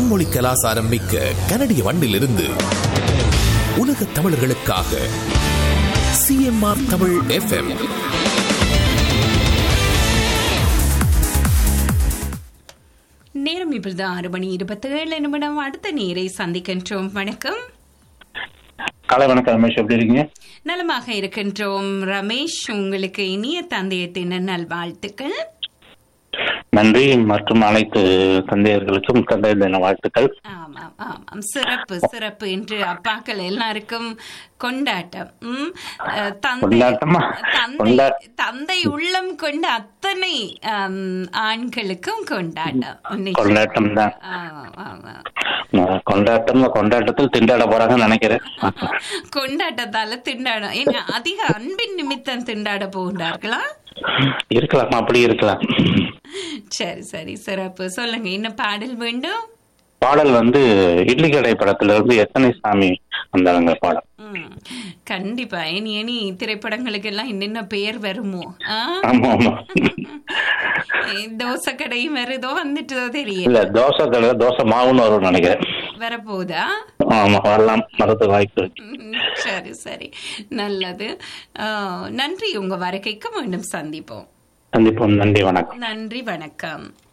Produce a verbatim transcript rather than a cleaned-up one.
பன்மொழி கலாசாரம் மிக்க கனடிய மண்ணிலிருந்து உலக தமிழர்களுக்காக சிஎம்ஆர் தமிழ் எஃப்எம். நேரம் இப்பொழுது ஆறு மணி இருபத்தி ஏழு நிமிடம். அடுத்த நேரை சந்திக்கின்றோம். வணக்கம். காலை வணக்கம் ரமேஷ், எப்படி இருக்கீங்க? நலமாக இருக்கின்றோம் ரமேஷ். உங்களுக்கு இனிய தந்தையர் தின நல்வாழ்த்துக்கள். நன்றி. மற்றும் அனைத்து தந்தையர்களுக்கும் தந்தையர் தின வாழ்த்துக்கள். ஆமாம் ஆமாம், சிறப்பு சிறப்பு என்று அப்பாக்கள் எல்லாருக்கும் கொண்டாட்டம். உம் தந்தை தந்தை உள்ளம் கொண்ட அத்தனை ஆண்களுக்கும் கொண்டாட்டம். கொண்டாட்டம் தான். கொண்டாட்டம் கொண்டாட்டத்தில் திண்டாட போறாங்கன்னு நினைக்கிறேன். கொண்டாட்டத்தால திண்டாடம் ஏன்னா அதிக அன்பின் நிமித்தம் திண்டாட போகிறார்களா? இருக்கலாம், அப்படி இருக்கலாம். சரி சரி, சிறப்பு. சொல்லுங்க, என்ன பாடல் வேண்டும்? பாடல் வந்து இட்லி கடை படத்துல இருந்து எத்தனை சாமி வந்தாங்க பாடல். கண்டிப்பா. இனி இனி திரைப்படங்களுக்கு எல்லாம் என்னென்ன பெயர் வருமோ? தோசை கடையும் வருதோ, வந்துட்டதோ தெரியல. தோசை கடை தோசை மாவுன்னு வரும் நினைக்கிறேன். வரப்போதா? ஆமா, வரலாம், மறந்து வாய்ப்பு. சரி சரி, நல்லது. நன்றி. உங்க வருகைக்கு மீண்டும் சந்திப்போம். சந்திப்போம். நன்றி, வணக்கம். நன்றி, வணக்கம்.